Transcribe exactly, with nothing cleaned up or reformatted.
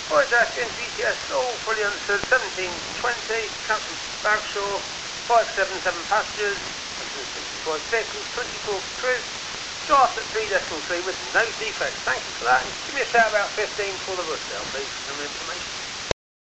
Void dash N G T S, all fully understood, seventeen twenty, Captain Bagshaw, five seven seven passengers, one hundred sixty-five vehicles, twenty-four crew, draft at three decimal three with no defects. Thank you for that, and give me a shout about fifteen for the Rushdale, please, for some information.